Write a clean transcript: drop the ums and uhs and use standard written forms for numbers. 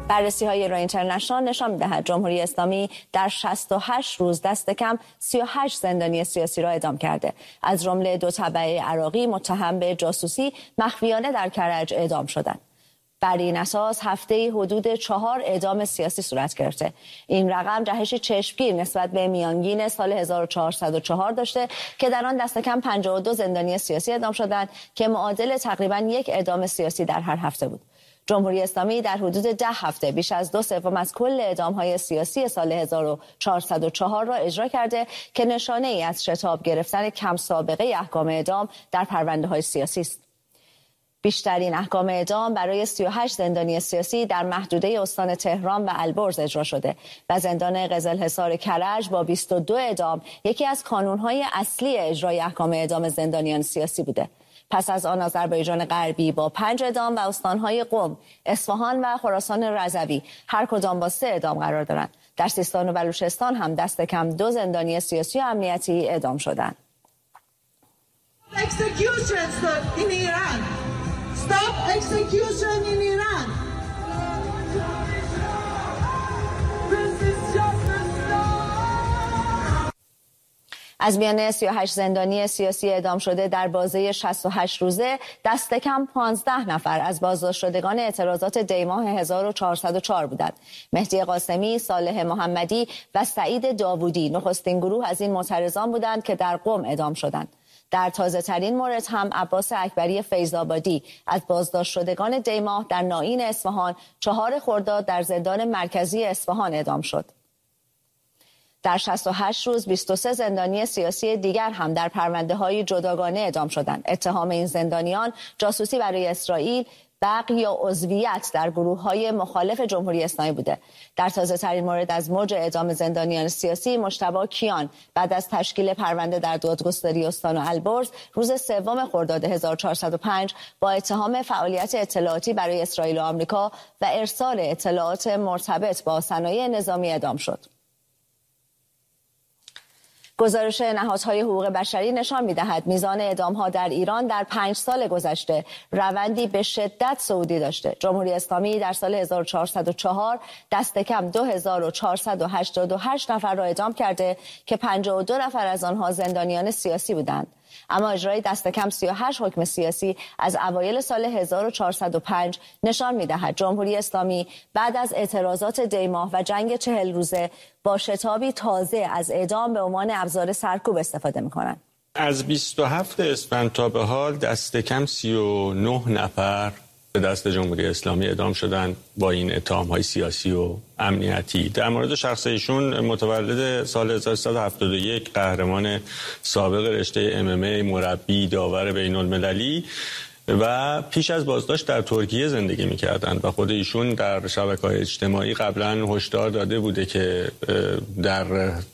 بررسی‌های ایران اینترنشنال نشان می‌دهد جمهوری اسلامی در 68 روز دست کم 38 زندانی سیاسی را اعدام کرده. از جمله 2 تبعه عراقی متهم به جاسوسی مخفیانه در کرج اعدام شدند. بر این اساس هفته‌ای حدود 4 اعدام سیاسی صورت گرفته. این رقم جهش چشمگیر نسبت به میانگین سال 1404 داشته که در آن دست کم 52 زندانی سیاسی اعدام شدند که معادل تقریباً 1 اعدام سیاسی در هر هفته بود. جمهوری اسلامی در حدود 10 هفته بیش از 2/3 از کل اعدام‌های سیاسی سال 1404 را اجرا کرده که نشانه‌ای از شتاب گرفتن کم سابقه احکام اعدام در پرونده‌های سیاسی است. بیشترین احکام اعدام برای 38 زندانی سیاسی در محدوده استان تهران و البرز اجرا شده و زندان قزلحصار کرج با 22 اعدام یکی از کانون‌های اصلی اجرای احکام اعدام زندانیان سیاسی بوده. پس از آن آذربایجان غربی با 5 اعدام و استان‌های قم، اصفهان و خراسان رضوی هر کدام با 3 اعدام قرار دارند. در سیستان و بلوچستان هم دست کم 2 زندانی سیاسی و امنیتی اعدام شدند. Stop execution in Iran. از میان 38 زندانی سیاسی اعدام شده در بازه 68 روزه دست کم 15 نفر از بازداشت شدگان اعتراضات دیماه 1404 بودند. مهدی قاسمی، صالح محمدی و سعید داوودی نخستین گروه از این معترضان بودند که در قم اعدام شدند. در تازه ترین مورد هم عباس اکبری فیض‌آبادی از بازداشت شدگان دیماه در نائین اصفهان 4 خرداد در زندان مرکزی اصفهان اعدام شد. در 68 روز 23 زندانی سیاسی دیگر هم در پرونده‌های جداگانه اعدام شدند. اتهام این زندانیان جاسوسی برای اسرائیل، بغی یا عضویت در گروه‌های مخالف جمهوری اسلامی بوده. در تازه ترین مورد از موج اعدام زندانیان سیاسی مجتبی کیان بعد از تشکیل پرونده در دادگستری استان البرز روز 3 خرداد 1405 با اتهام فعالیت اطلاعاتی برای اسرائیل و آمریکا و ارسال اطلاعات مرتبط با صنایع نظامی اعدام شد. گزارش نهادهای حقوق بشری نشان می‌دهد میزان اعدام‌ها در ایران در 5 سال گذشته روندی به شدت صعودی داشته. جمهوری اسلامی در سال 1404 دست کم 2488 نفر را اعدام کرده که 52 نفر از آنها زندانیان سیاسی بودند. اما اجرای دست کم 38 حکم سیاسی از اوایل سال 1405 نشان می‌دهد جمهوری اسلامی بعد از اعتراضات دیماه و جنگ 40 روزه با شتابی تازه از اعدام به عنوان ابزار سرکوب استفاده می‌کنند. از 27 اسفند تا به حال دست کم 39 نفر به دست جمهوری اسلامی اعدام شدند با این اتهام‌های سیاسی و امنیتی. در مورد شخص ایشون متولد سال 1371 قهرمان سابق رشته MMA، مربی، داور بین‌المللی و پیش از بازداشت در ترکیه زندگی می‌کردند و خود ایشون در شبکه‌های اجتماعی قبلا هشدار داده بوده که در